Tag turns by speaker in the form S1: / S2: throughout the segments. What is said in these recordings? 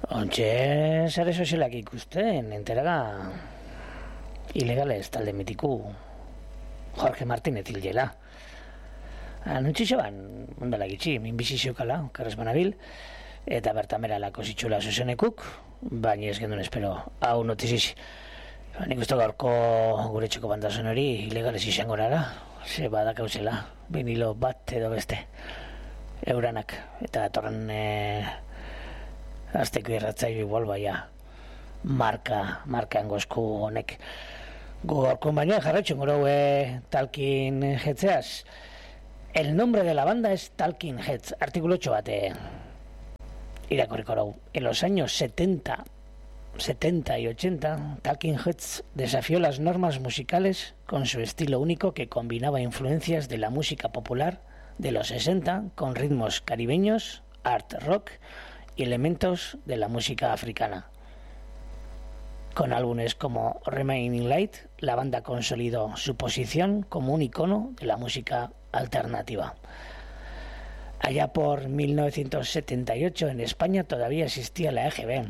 S1: Ontxe, sare sozialak ikusten, enteraga ilegales talde mitiku Jorge Martínez hilela. Anuntxixo ban, ondala gitxi, minbizi ziokala, karrez banabil, eta bertamera lako zitxula zuzenekuk, baina ez gendun espero, hau notiziz. Nik uste gaurko gure txoko bandazen hori ilegales izango nara, ze badakauzela, vinilo bat edo beste, euranak, eta datorren azteko irratzaio igual baia marka engozku honek. Gorkun baina jarretxun gero Talking Headseaz. El nombre de la banda es Talking Heads. Artículo 8 bate irakorriko rau. En los años 70 y 80, Talking Heads desafió las normas musicales con su estilo único que combinaba influencias de la música popular de los 60 con ritmos caribeños, art rock y elementos de la música africana. Con álbumes como Remaining Light, la banda consolidó su posición como un icono de la música alternativa. Allá por 1978 en España todavía existía la EGB.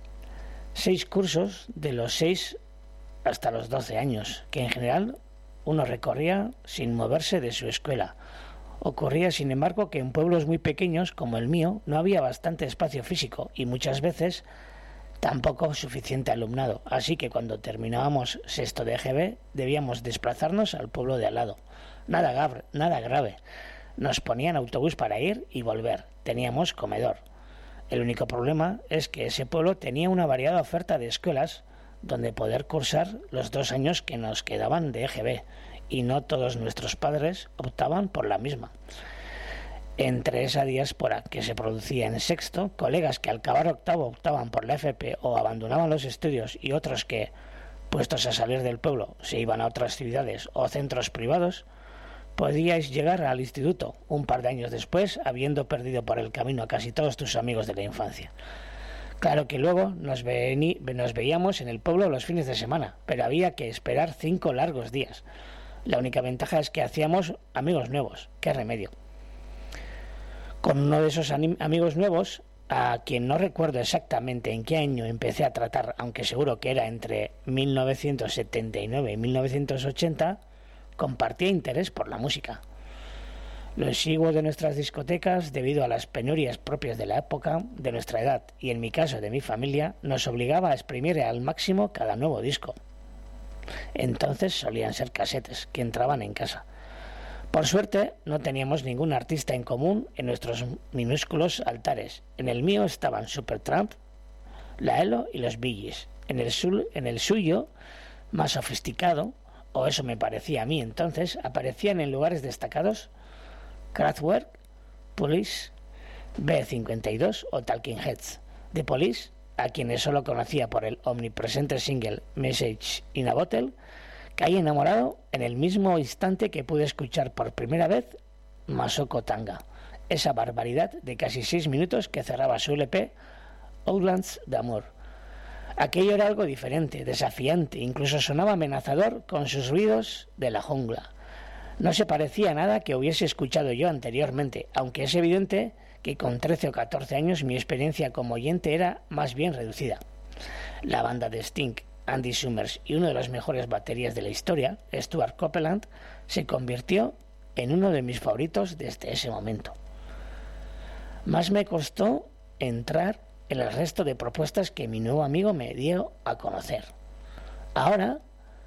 S1: 6 cursos de los 6 hasta los 12 años, que en general uno recorría sin moverse de su escuela. Ocurría, sin embargo, que en pueblos muy pequeños como el mío no había bastante espacio físico y muchas veces tampoco suficiente alumnado, así que cuando terminábamos sexto de EGB debíamos desplazarnos al pueblo de al lado. Nada grave. Nos ponían autobús para ir y volver. Teníamos comedor. El único problema es que ese pueblo tenía una variada oferta de escuelas donde poder cursar los 2 años que nos quedaban de EGB, y no todos nuestros padres optaban por la misma. Entre esa diáspora que se producía en sexto, colegas que al acabar octavo optaban por la FP o abandonaban los estudios, y otros que, puestos a salir del pueblo, se iban a otras ciudades o centros privados, podíais llegar al instituto un par de años después, habiendo perdido por el camino a casi todos tus amigos de la infancia. Claro que luego nos veíamos en el pueblo los fines de semana, pero había que esperar 5 largos días. La única ventaja es que hacíamos amigos nuevos. ¡Qué remedio! Con uno de esos amigos nuevos, a quien no recuerdo exactamente en qué año empecé a tratar, aunque seguro que era entre 1979 y 1980, compartía interés por la música. Lo exiguo de nuestras discotecas, debido a las penurias propias de la época, de nuestra edad y en mi caso de mi familia, nos obligaba a exprimir al máximo cada nuevo disco. Entonces solían ser casetes que entraban en casa. Por suerte no teníamos ningún artista en común en nuestros minúsculos altares. En el mío estaban Supertramp, la ELO y los Bee Gees. En el suyo, más sofisticado, o eso me parecía a mí entonces, aparecían en lugares destacados Kraftwerk, Police, B-52 o Talking Heads. De Police, a quienes solo conocía por el omnipresente single Message in a Bottle, caí enamorado en el mismo instante que pude escuchar por primera vez Masoko Tanga, esa barbaridad de casi 6 minutos que cerraba su LP Outlands d'Amour. Aquello era algo diferente, desafiante, incluso sonaba amenazador con sus ruidos de la jungla. No se parecía a nada que hubiese escuchado yo anteriormente, aunque es evidente que con 13 o 14 años mi experiencia como oyente era más bien reducida. La banda de Sting, Andy Summers y uno de los mejores baterías de la historia, Stuart Copeland, se convirtió en uno de mis favoritos desde ese momento. Más me costó entrar en el resto de propuestas que mi nuevo amigo me dio a conocer. Ahora,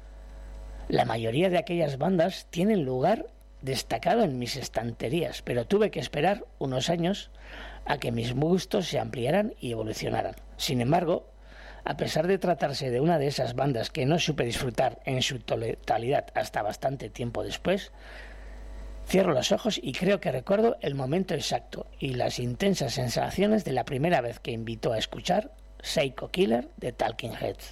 S1: la mayoría de aquellas bandas tienen lugar destacado en mis estanterías, pero tuve que esperar unos años a que mis gustos se ampliaran y evolucionaran. Sin embargo, a pesar de tratarse de una de esas bandas que no supe disfrutar en su totalidad hasta bastante tiempo después, cierro los ojos y creo que recuerdo el momento exacto y las intensas sensaciones de la primera vez que invitó a escuchar Psycho Killer de Talking Heads.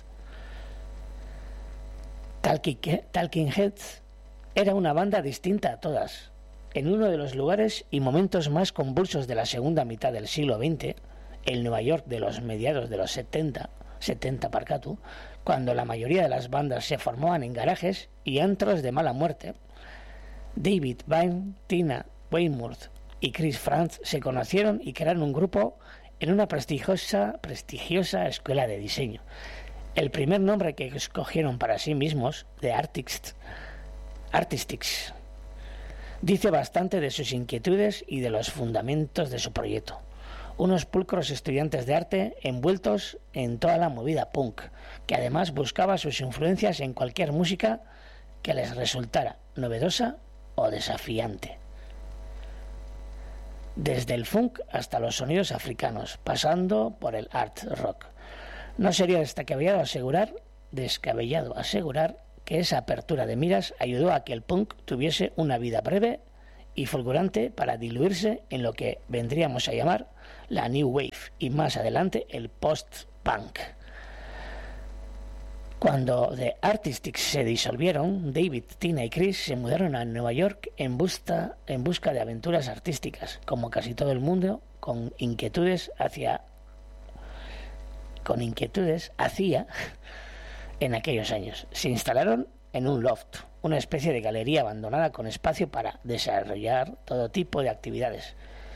S1: Talking Heads era una banda distinta a todas. En uno de los lugares y momentos más convulsos de la segunda mitad del siglo XX, el Nueva York de los mediados de los 70 parcatu, cuando la mayoría de las bandas se formaban en garajes y antros de mala muerte, David Byrne, Tina Weymouth y Chris Frantz se conocieron y crearon un grupo en una prestigiosa escuela de diseño. El primer nombre que escogieron para sí mismos, The Artistics, dice bastante de sus inquietudes y de los fundamentos de su proyecto. Unos pulcros estudiantes de arte envueltos en toda la movida punk, que además buscaba sus influencias en cualquier música que les resultara novedosa o desafiante. Desde el funk hasta los sonidos africanos, pasando por el art rock. No sería descabellado asegurar que esa apertura de miras ayudó a que el punk tuviese una vida breve y fulgurante para diluirse en lo que vendríamos a llamar la New Wave y más adelante el post-punk. Cuando The Artistics se disolvieron, David, Tina y Chris se mudaron a Nueva York en busca de aventuras artísticas, como casi todo el mundo, con inquietudes hacía en aquellos años. Se instalaron en un loft, una especie de galería abandonada con espacio para desarrollar todo tipo de actividades.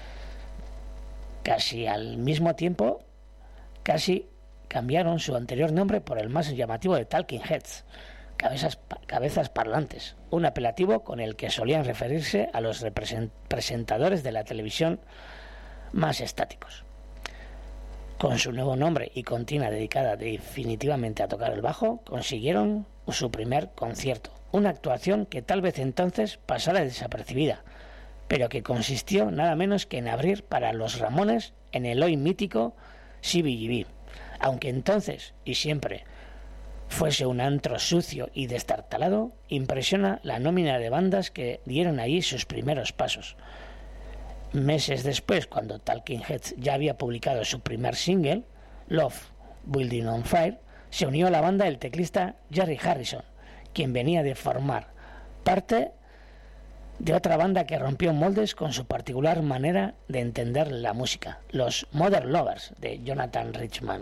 S1: Casi al mismo tiempo, cambiaron su anterior nombre por el más llamativo de Talking Heads, cabezas parlantes, un apelativo con el que solían referirse a los presentadores de la televisión más estáticos. Con su nuevo nombre y con Tina dedicada definitivamente a tocar el bajo, consiguieron su primer concierto, una actuación que tal vez entonces pasara desapercibida, pero que consistió nada menos que en abrir para los Ramones en el hoy mítico CBGB. Aunque entonces y siempre fuese un antro sucio y destartalado, impresiona la nómina de bandas que dieron allí sus primeros pasos. Meses después, cuando Talking Heads ya había publicado su primer single, Love Building on Fire, se unió a la banda el teclista Jerry Harrison, quien venía de formar parte de otra banda que rompió moldes con su particular manera de entender la música, los Mother Lovers de Jonathan Richman.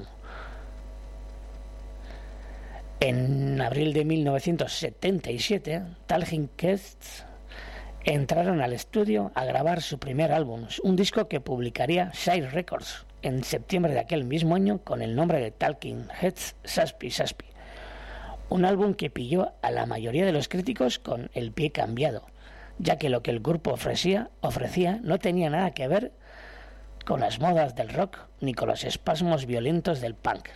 S1: En abril de 1977, Talking Heads entraron al estudio a grabar su primer álbum, un disco que publicaría Sire Records en septiembre de aquel mismo año con el nombre de Talking Heads Saspy Saspy. Un álbum que pilló a la mayoría de los críticos con el pie cambiado, ya que lo que el grupo ofrecía no tenía nada que ver con las modas del rock ni con los espasmos violentos del punk.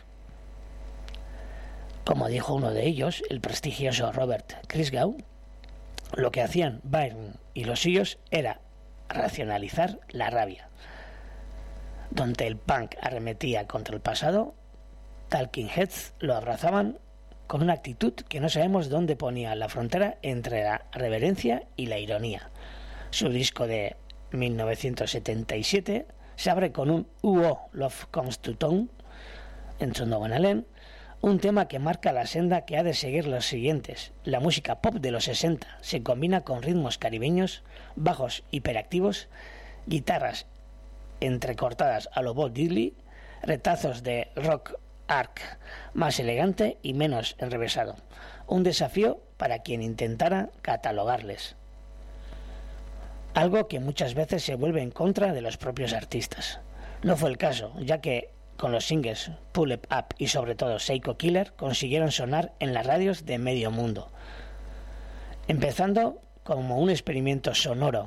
S1: Como dijo uno de ellos, el prestigioso Robert Christgau, lo que hacían Byrne y los suyos era racionalizar la rabia. Donde el punk arremetía contra el pasado, Talking Heads lo abrazaban con una actitud que no sabemos dónde ponía la frontera entre la reverencia y la ironía. Su disco de 1977 se abre con un UO Love Comes to Town en Sondowanalen, un tema que marca la senda que ha de seguir los siguientes. La música pop de los 60 se combina con ritmos caribeños, bajos hiperactivos, guitarras entrecortadas a lo Bob Dylan, retazos de rock arc más elegante y menos enrevesado. Un desafío para quien intentara catalogarles. Algo que muchas veces se vuelve en contra de los propios artistas. No fue el caso, ya que con los singles Pull It Up y sobre todo Psycho Killer consiguieron sonar en las radios de medio mundo, empezando como un experimento sonoro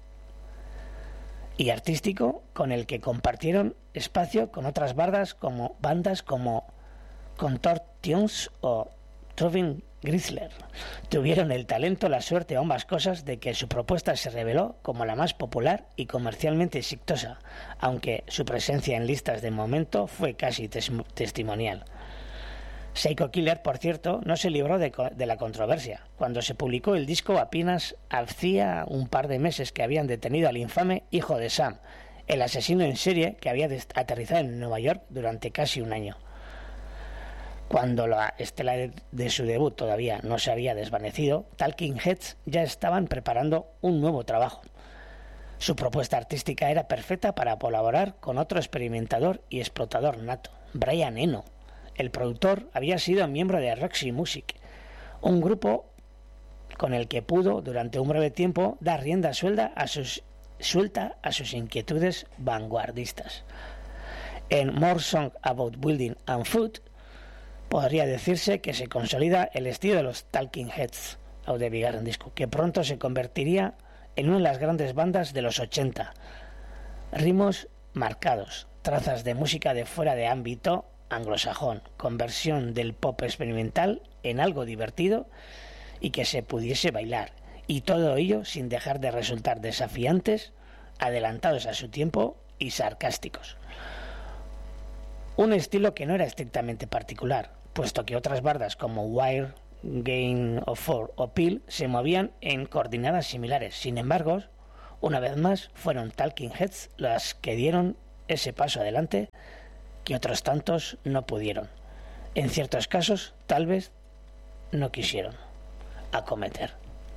S1: y artístico con el que compartieron espacio con otras bandas como Contortions o Trovin Grizzler. Tuvieron el talento, la suerte o ambas cosas de que su propuesta se reveló como la más popular y comercialmente exitosa, aunque su presencia en listas de momento fue casi testimonial. Psycho Killer, por cierto, no se libró de la controversia. Cuando se publicó el disco apenas hacía un par de meses que habían detenido al infame hijo de Sam, el asesino en serie que había aterrizado en Nueva York durante casi un año. Cuando la estela de su debut todavía no se había desvanecido, Talking Heads ya estaban preparando un nuevo trabajo. Su propuesta artística era perfecta para colaborar con otro experimentador y explotador nato, Brian Eno. El productor había sido miembro de Roxy Music, un grupo con el que pudo durante un breve tiempo dar rienda suelta a sus suelta a sus inquietudes vanguardistas. En More Song About Building and Food podría decirse que se consolida el estilo de los Talking Heads, o de Bigarren Disco, que pronto se convertiría en una de las grandes bandas de los 80. Ritmos marcados, trazas de música de fuera de ámbito anglosajón, conversión del pop experimental en algo divertido y que se pudiese bailar, y todo ello sin dejar de resultar desafiantes, adelantados a su tiempo y sarcásticos. Un estilo que no era estrictamente particular, puesto que otras bandas como Wire, Game of Four o Peel se movían en coordenadas similares. Sin embargo, una vez más fueron Talking Heads las que dieron ese paso adelante que otros tantos no pudieron. En ciertos casos, tal vez no quisieron acometer.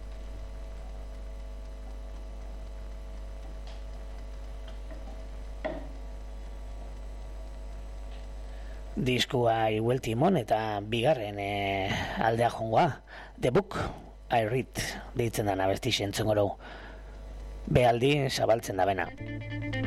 S1: Diskua ihuelti imon eta bigarren aldea jongoa. The Book I Read deitzen da abesti entzun goro. Behaldi zabaltzen da bena.